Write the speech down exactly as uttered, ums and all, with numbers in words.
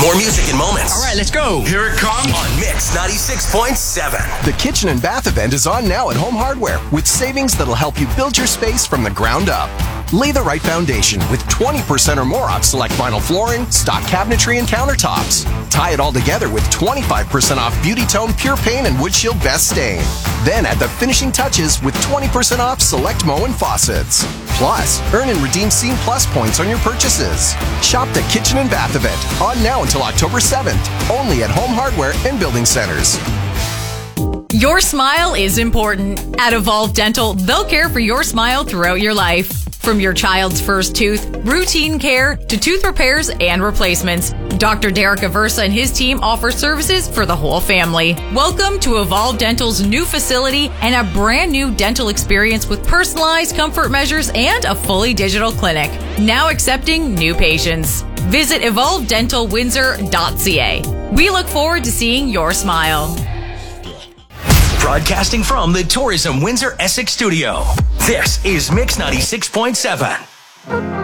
More music and moments. All right, let's go. Here it comes on Mix ninety-six point seven. The Kitchen and Bath event is on now at Home Hardware with savings that'll help you build your space from the ground up. Lay the right foundation with twenty percent or more off select vinyl flooring, stock cabinetry, and countertops. Tie it all together with twenty-five percent off Beauty Tone Pure Paint and Wood Shield Best Stain. Then add the finishing touches with twenty percent off select Moen and faucets. Plus, earn and redeem Scene Plus points on your purchases. Shop the Kitchen and Bath event on now until October seventh, only at Home Hardware and Building Centers. Your smile is important. At Evolve Dental, they'll care for your smile throughout your life. From your child's first tooth, routine care, to tooth repairs and replacements, Doctor Derek Aversa and his team offer services for the whole family. Welcome to Evolve Dental's new facility and a brand new dental experience with personalized comfort measures and a fully digital clinic. Now accepting new patients. Visit evolve dental windsor dot c a. We look forward to seeing your smile. Broadcasting from the Tourism Windsor Essex studio. This is Mix ninety-six point seven.